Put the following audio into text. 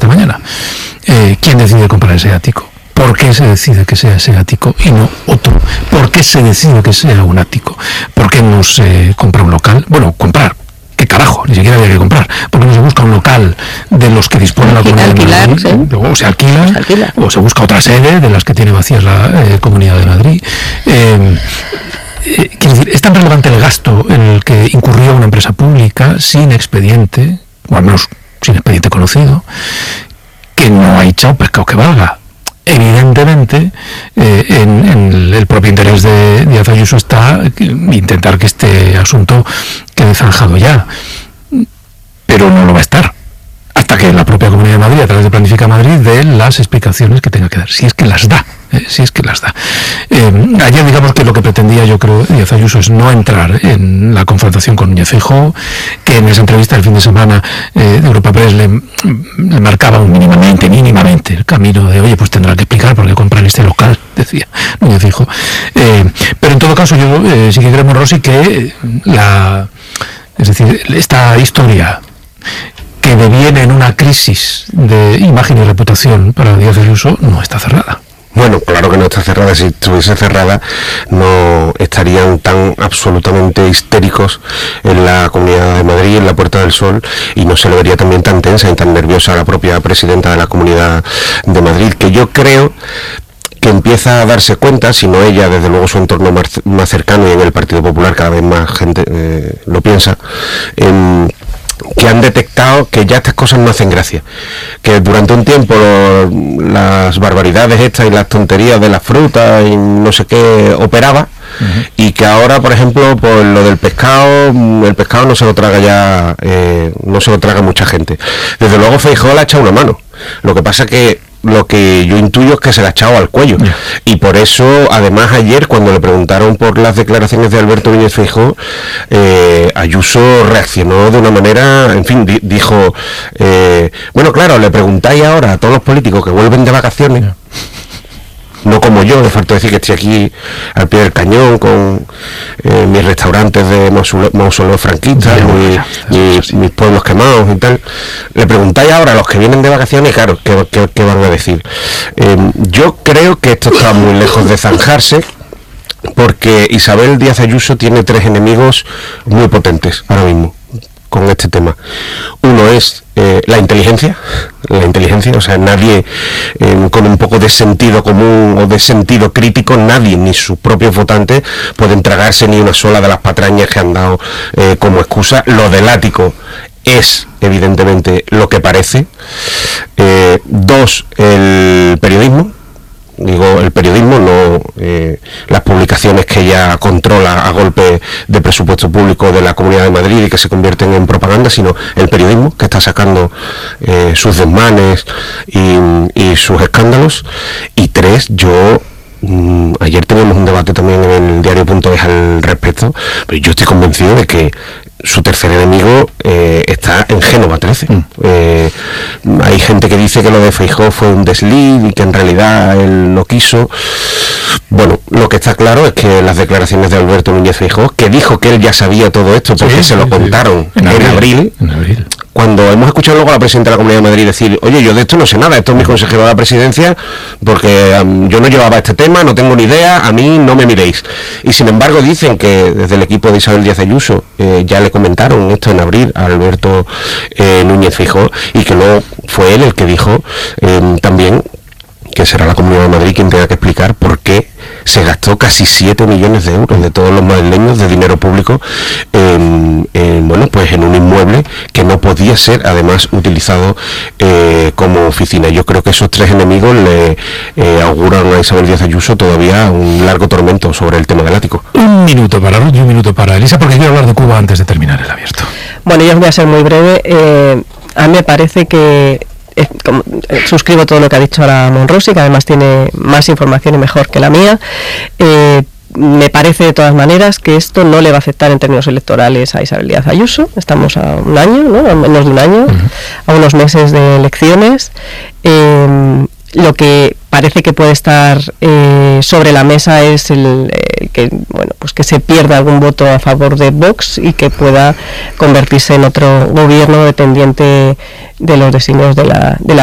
esta mañana. ¿Quién decide comprar ese ático? ¿Por qué se decide que sea ese ático y no otro? ¿Por qué se decide que sea un ático? ¿Por qué no se compra un local? Bueno, comprar. ¿Qué carajo? Ni siquiera había que comprar. Porque no se busca un local de los que dispone la Comunidad de Madrid, ¿sí? O se alquila, o se busca otra sede de las que tiene vacías la Comunidad de Madrid. Quiero decir, es tan relevante el gasto en el que incurrió una empresa pública sin expediente, o al menos sin expediente conocido, que no ha echado pescado que valga. Evidentemente, en el propio interés de Díaz Ayuso está intentar que este asunto quede zanjado ya, pero no lo va a estar hasta que la propia Comunidad de Madrid, a través de Planifica Madrid, dé las explicaciones que tenga que dar, si es que las da. Ayer, digamos que lo que pretendía, yo creo, Díaz Ayuso es no entrar en la confrontación con Núñez Feijóo, que en esa entrevista del fin de semana de Europa Press le marcaba mínimamente el camino de, oye, pues tendrá que explicar por qué comprar este local, decía Núñez Feijóo. Pero en todo caso, yo sí que creo, Rosy, que es decir, esta historia que deviene en una crisis de imagen y reputación para Díaz Ayuso no está cerrada. Bueno, claro que no está cerrada. Si estuviese cerrada, no estarían tan absolutamente histéricos en la Comunidad de Madrid, en la Puerta del Sol, y no se le vería también tan tensa y tan nerviosa a la propia presidenta de la Comunidad de Madrid, que yo creo que empieza a darse cuenta, si no ella, desde luego su entorno más cercano, y en el Partido Popular cada vez más gente lo piensa, que han detectado que ya estas cosas no hacen gracia, que durante un tiempo las barbaridades estas y las tonterías de las frutas y no sé qué operaba, y que ahora, por ejemplo, por lo del pescado, el pescado no se lo traga ya, no se lo traga mucha gente. Desde luego Feijóo le ha echado una mano. Lo que pasa que lo que yo intuyo es que se la ha echado al cuello, y por eso, además, ayer cuando le preguntaron por las declaraciones de Alberto Núñez Feijóo, Ayuso reaccionó de una manera, en fin, dijo, bueno, claro, le preguntáis ahora a todos los políticos que vuelven de vacaciones, no como yo, de falta decir que estoy aquí al pie del cañón con mis restaurantes de mausoleos franquistas, mis pueblos quemados y tal. Le preguntáis ahora a los que vienen de vacaciones, claro, ¿qué van a decir? Yo creo que esto está muy lejos de zanjarse, porque Isabel Díaz Ayuso tiene tres enemigos muy potentes ahora mismo con este tema. Uno es la inteligencia, o sea, nadie con un poco de sentido común o de sentido crítico, nadie, ni sus propios votantes, pueden tragarse ni una sola de las patrañas que han dado como excusa. Lo del ático es evidentemente lo que parece. Dos, el periodismo. Digo, el periodismo, no las publicaciones que ella controla a golpe de presupuesto público de la Comunidad de Madrid y que se convierten en propaganda, sino el periodismo, que está sacando sus desmanes y sus escándalos. Y tres, ayer teníamos un debate también en el diario.es al respecto, pero yo estoy convencido de que su tercer enemigo está en Génova 13. Hay gente que dice que lo de Feijóo fue un desliz y que en realidad él no quiso. Bueno, lo que está claro es que las declaraciones de Alberto Núñez Feijóo, que dijo que él ya sabía todo esto porque se lo contaron en abril, cuando hemos escuchado luego a la presidenta de la Comunidad de Madrid decir, oye, yo de esto no sé nada, esto es mi consejero de la presidencia, porque yo no llevaba este tema, no tengo ni idea, a mí no me miréis. Y sin embargo dicen que desde el equipo de Isabel Díaz Ayuso ya le comentaron esto en abril a Alberto Núñez Feijóo, y que luego fue él el que dijo también que será la Comunidad de Madrid quien tenga que explicar por qué se gastó casi 7 millones de euros de todos los madrileños de dinero público bueno, pues en un inmueble que no podía ser además utilizado como oficina. Yo creo que esos tres enemigos le auguran a Isabel Díaz Ayuso todavía un largo tormento sobre el tema del ático. Un minuto para Ruth y un minuto para Elisa, porque quiero hablar de Cuba antes de terminar el abierto. Bueno, yo voy a ser muy breve. A mí me parece que suscribo todo lo que ha dicho ahora Monrosi, que además tiene más información y mejor que la mía. Me parece de todas maneras que esto no le va a afectar en términos electorales a Isabel Díaz Ayuso. Estamos a un año, ¿no? A menos de un año, a unos meses de elecciones. Lo que parece que puede estar sobre la mesa es que, bueno, pues que se pierda algún voto a favor de Vox y que pueda convertirse en otro gobierno dependiente de los designios de la